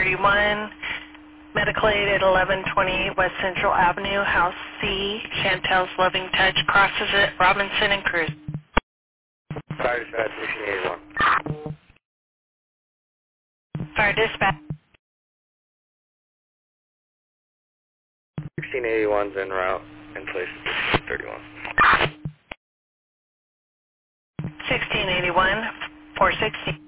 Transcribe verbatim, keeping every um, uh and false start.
thirty-one, medical aid at eleven twenty West Central Avenue, House C, Chantel's Loving Touch, crosses at Robinson and Cruz. Fire dispatch, sixteen eighty-one. Fire dispatch. sixteen eighty-one's en route, in place of sixteen thirty-one. sixteen eighty-one, four sixty.